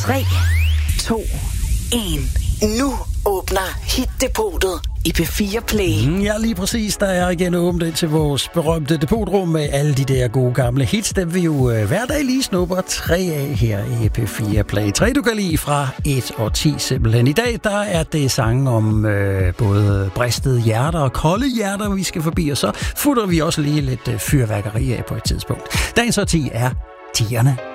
3, 2, 1. Nu åbner Hit-depotet i P4 Play. Ja, lige præcis. Der er igen åbent ind til vores berømte depotrum med alle de der gode gamle hits, dem vi jo hver dag lige snupper 3 af her i P4 Play. 3, du kan lide fra 1 og 10 simpelthen. I dag, der er det sange om både bristede hjerter og kolde hjerter, vi skal forbi, og så futter vi også lige lidt fyrværkeri af på et tidspunkt. Dagens 10 er 10'erne.